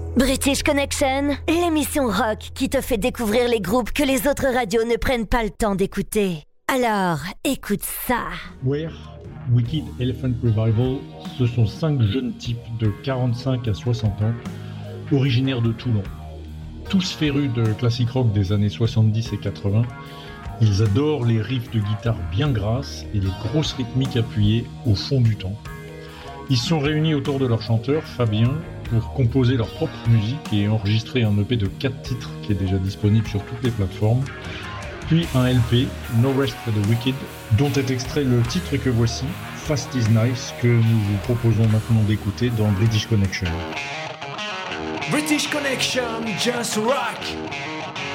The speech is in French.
British Connection, l'émission rock qui te fait découvrir les groupes que les autres radios ne prennent pas le temps d'écouter. Alors, écoute ça. Where, Wicked Elephant Revival, ce sont 5 jeunes types de 45 à 60 ans, originaires de Toulon. Tous férus de classic rock des années 70 et 80, ils adorent les riffs de guitare bien grasses et les grosses rythmiques appuyées au fond du temps. Ils se sont réunis autour de leur chanteur, Fabien, pour composer leur propre musique et enregistrer un EP de 4 titres qui est déjà disponible sur toutes les plateformes, puis un LP, No Rest for the Wicked, dont est extrait le titre que voici, Fast is Nice, que nous vous proposons maintenant d'écouter dans British Connection. British Connection, just rock!